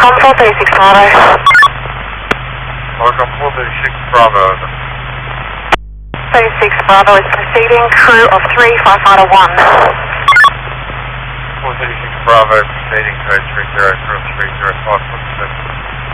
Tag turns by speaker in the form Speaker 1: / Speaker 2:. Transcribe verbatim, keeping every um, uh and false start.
Speaker 1: Welcome four thirty-six Bravo.
Speaker 2: Welcome four thirty-six Bravo.
Speaker 1: thirty-six Bravo is proceeding, crew of three five five one.
Speaker 2: four thirty-six Bravo proceeding, code three zero, crew of three zero five foot seven.